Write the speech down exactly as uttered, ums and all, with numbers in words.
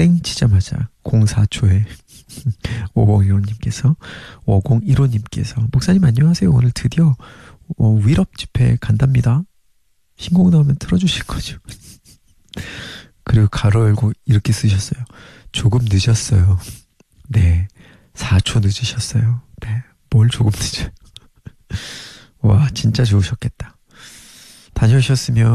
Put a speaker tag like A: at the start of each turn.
A: 땡 치자마자 공사 초에 오공일오님께서 오공일오님께서 목사님 안녕하세요. 오늘 드디어 어, 위럽 집회 간답니다. 신곡 나오면 틀어주실 거죠? 그리고 가로 열고 이렇게 쓰셨어요. 조금 늦었어요. 네, 사 초 늦으셨어요. 네, 뭘 조금 늦어요. 와, 진짜 좋으셨겠다. 다녀오셨으면